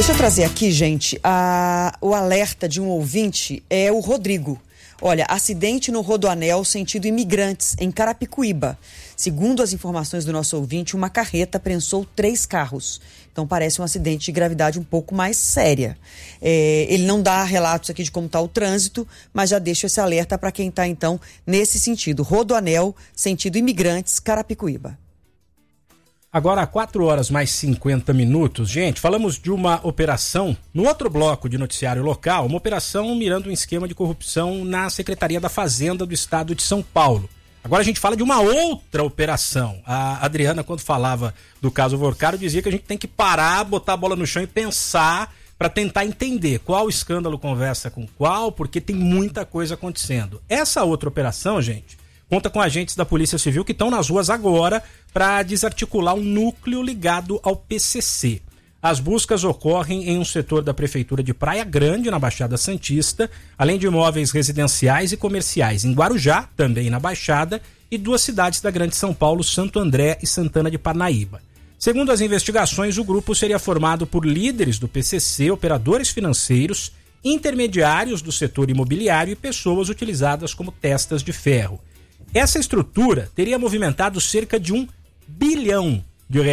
Deixa eu trazer aqui, gente, o alerta de um ouvinte é o Rodrigo. Olha, acidente no Rodoanel sentido Imigrantes, em Carapicuíba. Segundo as informações do nosso ouvinte, uma carreta prensou 3 carros. Então parece um acidente de gravidade um pouco mais séria. Ele não dá relatos aqui de como está o trânsito, mas já deixa esse alerta para quem está, então, nesse sentido. Rodoanel, sentido Imigrantes, Carapicuíba. Agora, 4h mais 50. Gente, falamos de uma operação, no outro bloco de noticiário local, uma operação mirando um esquema de corrupção na Secretaria da Fazenda do Estado de São Paulo. Agora a gente fala de uma outra operação. A Adriana, quando falava do caso Vorcaro, dizia que a gente tem que parar, botar a bola no chão e pensar para tentar entender qual escândalo conversa com qual, porque tem muita coisa acontecendo. Essa outra operação, gente, conta com agentes da Polícia Civil que estão nas ruas agora para desarticular um núcleo ligado ao PCC. As buscas ocorrem em um setor da Prefeitura de Praia Grande, na Baixada Santista, além de imóveis residenciais e comerciais em Guarujá, também na Baixada, e 2 cidades da Grande São Paulo, Santo André e Santana de Parnaíba. Segundo as investigações, o grupo seria formado por líderes do PCC, operadores financeiros, intermediários do setor imobiliário e pessoas utilizadas como testas de ferro. Essa estrutura teria movimentado cerca de R$1 bilhão.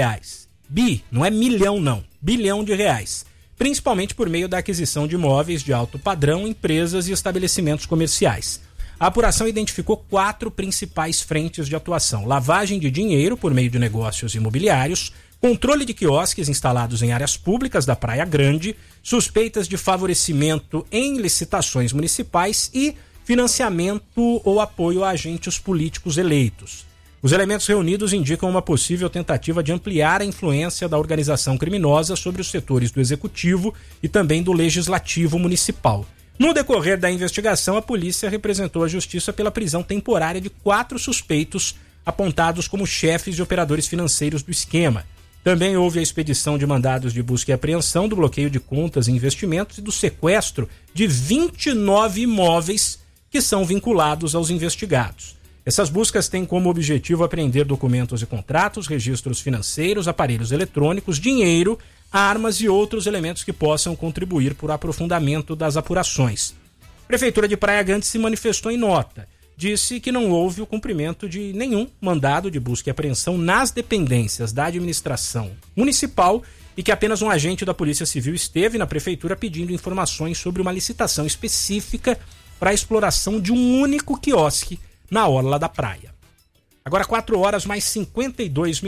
Não é milhão não, bilhão de reais. Principalmente por meio da aquisição de imóveis de alto padrão, empresas e estabelecimentos comerciais. A apuração identificou 4 principais frentes de atuação: lavagem de dinheiro por meio de negócios imobiliários, controle de quiosques instalados em áreas públicas da Praia Grande, suspeitas de favorecimento em licitações municipais e financiamento ou apoio a agentes políticos eleitos. Os elementos reunidos indicam uma possível tentativa de ampliar a influência da organização criminosa sobre os setores do Executivo e também do Legislativo Municipal. No decorrer da investigação, a polícia representou a Justiça pela prisão temporária de 4 suspeitos apontados como chefes e operadores financeiros do esquema. Também houve a expedição de mandados de busca e apreensão, do bloqueio de contas e investimentos e do sequestro de 29 imóveis que são vinculados aos investigados. Essas buscas têm como objetivo apreender documentos e contratos, registros financeiros, aparelhos eletrônicos, dinheiro, armas e outros elementos que possam contribuir para o aprofundamento das apurações. A Prefeitura de Praia Grande se manifestou em nota. Disse que não houve o cumprimento de nenhum mandado de busca e apreensão nas dependências da administração municipal e que apenas um agente da Polícia Civil esteve na Prefeitura pedindo informações sobre uma licitação específica para a exploração de um único quiosque na orla da praia. Agora 4h mais 52.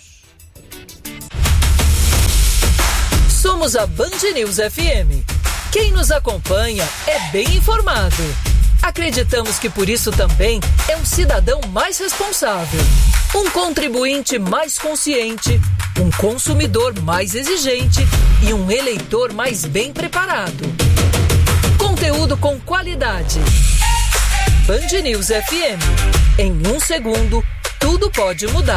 Somos a Band News FM. Quem nos acompanha é bem informado. Acreditamos que por isso também é um cidadão mais responsável, um contribuinte mais consciente, um consumidor mais exigente e um eleitor mais bem preparado. Conteúdo com qualidade. Band News FM. Em 1 segundo, tudo pode mudar.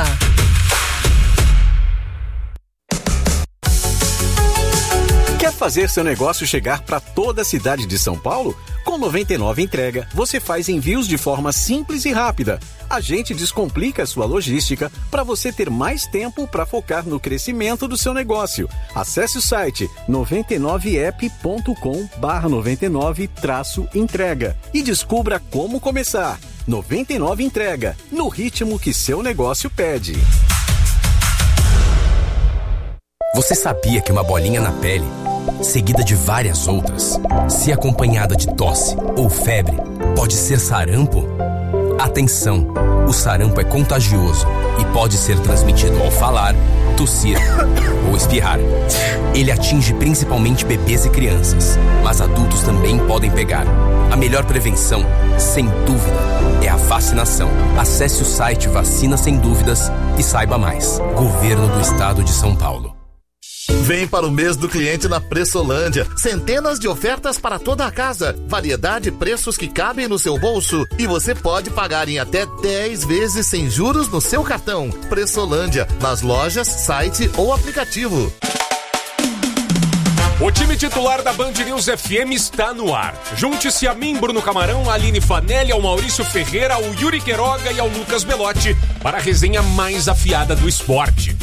Quer fazer seu negócio chegar para toda a cidade de São Paulo? Com 99 Entrega, você faz envios de forma simples e rápida. A gente descomplica a sua logística para você ter mais tempo para focar no crescimento do seu negócio. Acesse o site 99app.com/99-entrega e descubra como começar. 99 Entrega, no ritmo que seu negócio pede. Você sabia que uma bolinha na pele, seguida de várias outras, se acompanhada de tosse ou febre, pode ser sarampo? Atenção! O sarampo é contagioso e pode ser transmitido ao falar, tossir ou espirrar. Ele atinge principalmente bebês e crianças, mas adultos também podem pegar. A melhor prevenção, sem dúvida, é a vacinação. Acesse o site Vacina Sem Dúvidas e saiba mais. Governo do Estado de São Paulo. Vem para o mês do cliente na Pressolândia. Centenas de ofertas para toda a casa. Variedade e preços que cabem no seu bolso. E você pode pagar em até 10 vezes sem juros no seu cartão. Pressolândia, nas lojas, site ou aplicativo. O time titular da Band News FM está no ar. Junte-se a mim, Bruno Camarão, a Aline Fanelli, ao Maurício Ferreira, ao Yuri Queiroga e ao Lucas Belotti para a resenha mais afiada do esporte.